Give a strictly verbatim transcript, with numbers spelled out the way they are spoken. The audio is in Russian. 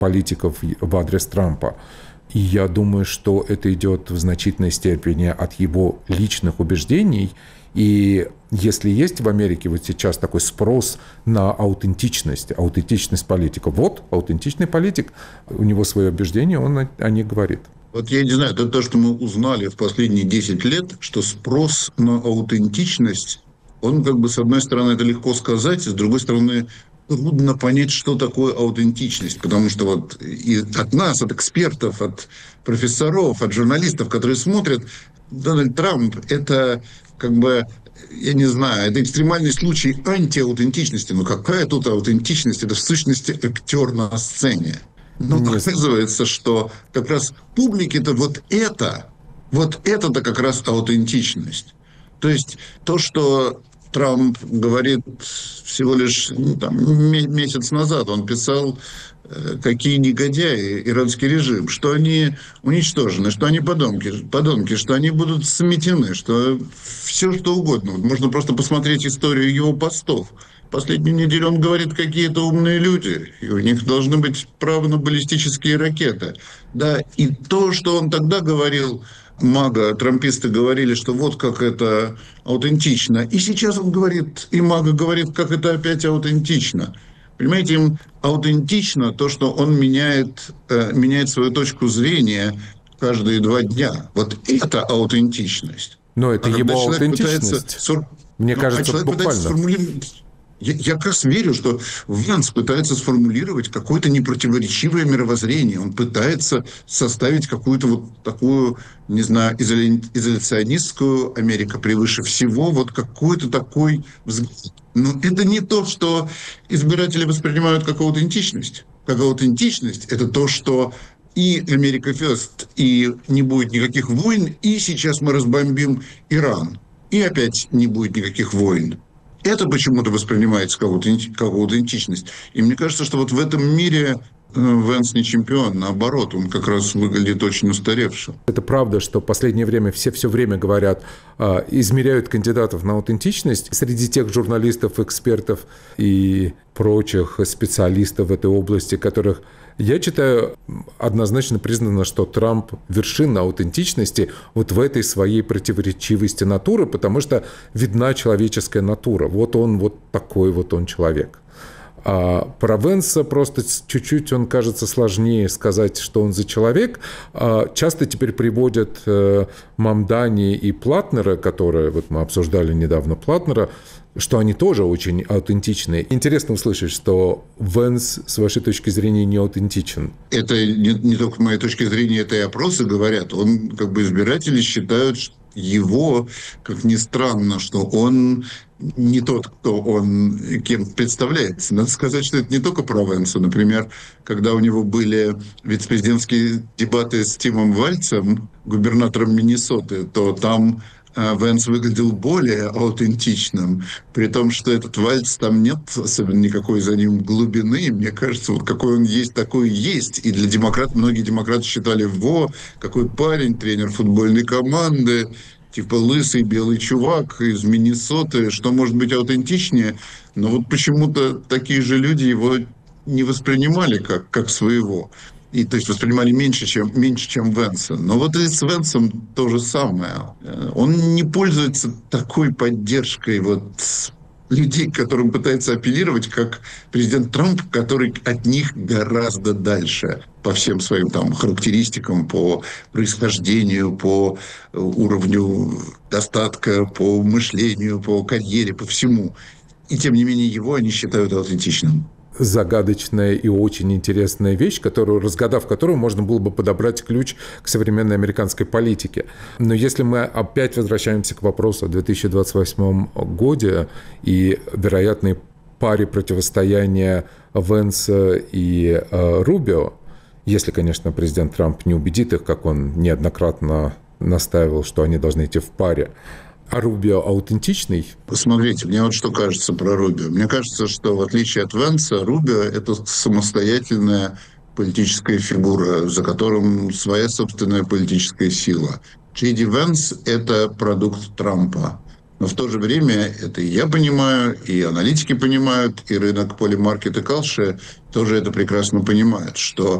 политиков в адрес Трампа. И я думаю, что это идет в значительной степени от его личных убеждений. И если есть в Америке вот сейчас такой спрос на аутентичность, аутентичность политика, вот аутентичный политик, у него свои убеждения, он о них говорит. Вот я не знаю, это то, что мы узнали в последние десять лет, что спрос на аутентичность, он как бы, с одной стороны, это легко сказать, с другой стороны, трудно понять, что такое аутентичность, потому что вот и от нас, от экспертов, от профессоров, от журналистов, которые смотрят, Дональд Трамп – это как бы, я не знаю, это экстремальный случай антиаутентичности. Но какая тут аутентичность? Это в сущности актер на сцене. Но оказывается, что как раз публике-то вот это, вот это-то как раз аутентичность. То есть то, что Трамп говорит всего лишь ну, там, месяц назад, он писал, какие негодяи иранский режим, что они уничтожены, что они подонки, подонки, что они будут сметены, что все что угодно. Можно просто посмотреть историю его постов. Последнюю неделю он говорит, какие это умные люди, и у них должны быть право на баллистические ракеты. Да, и то, что он тогда говорил, мага, трамписты говорили, что вот как это аутентично. И сейчас он говорит, и мага говорит, как это опять аутентично. Понимаете, им аутентично то, что он меняет, э, меняет свою точку зрения каждые два дня. Вот это аутентичность. Но это а его аутентичность. Пытается, Мне ну, кажется, а человек буквально. Пытается сформулировать... Я, я как раз верю, что Венс пытается сформулировать какое-то непротиворечивое мировоззрение. Он пытается составить какую-то вот такую, не знаю, изоля... изоляционистскую Америка превыше всего, вот какой-то такой взгляд. Но это не то, что избиратели воспринимают как аутентичность. Как аутентичность – это то, что и Америка Фест, и не будет никаких войн, и сейчас мы разбомбим Иран, и опять не будет никаких войн. Это почему-то воспринимается как аутентичность. И мне кажется, что вот в этом мире Венс не чемпион, наоборот, он как раз выглядит очень устаревшим. Это правда, что в последнее время все все время говорят, измеряют кандидатов на аутентичность. Среди тех журналистов, экспертов и прочих специалистов в этой области, которых я читаю, однозначно признано, что Трамп вершина аутентичности вот в этой своей противоречивости натуры, потому что видна человеческая натура. Вот он вот такой вот он человек. А про Венса просто чуть-чуть он кажется сложнее сказать, что он за человек. А часто теперь приводят Мамдани и Платнера, которые вот мы обсуждали недавно Платнера, что они тоже очень аутентичные. Интересно услышать, что Венс, с вашей точки зрения, не аутентичен. Это не, не только с моей точки зрения, это и опросы говорят. Он, как бы, избиратели считают его, как ни странно, что он не тот, кто он кем представляется. Надо сказать, что это не только про Венса. Например, когда у него были вице-президентские дебаты с Тимом Вальцем, губернатором Миннесоты, то там Венс выглядел более аутентичным, при том, что этот Вальц, там нет особенно никакой за ним глубины. Мне кажется, вот какой он есть, такой и есть. И для демократов, многие демократы считали, во, какой парень, тренер футбольной команды, типа лысый белый чувак из Миннесоты, что может быть аутентичнее. Но вот почему-то такие же люди его не воспринимали как, как своего. И, то есть, воспринимали меньше, чем, меньше, чем Венса. Но вот и с Венсом то же самое. Он не пользуется такой поддержкой вот людей, к которым пытается апеллировать, как президент Трамп, который от них гораздо дальше по всем своим там характеристикам, по происхождению, по уровню достатка, по мышлению, по карьере, по всему. И, тем не менее, его они считают аутентичным. Загадочная и очень интересная вещь, которую, разгадав которую, можно было бы подобрать ключ к современной американской политике. Но если мы опять возвращаемся к вопросу о две тысячи двадцать восьмом годе и вероятной паре противостояния Венса и э, Рубио, если, конечно, президент Трамп не убедит их, как он неоднократно настаивал, что они должны идти в паре. А Рубио аутентичный? Посмотрите, мне вот что кажется про Рубио. Мне кажется, что в отличие от Венса, Рубио – это самостоятельная политическая фигура, за которым своя собственная политическая сила. Джей Ди Венс – это продукт Трампа. Но в то же время, это и я понимаю, и аналитики понимают, и рынок полимаркет и калши тоже это прекрасно понимают, что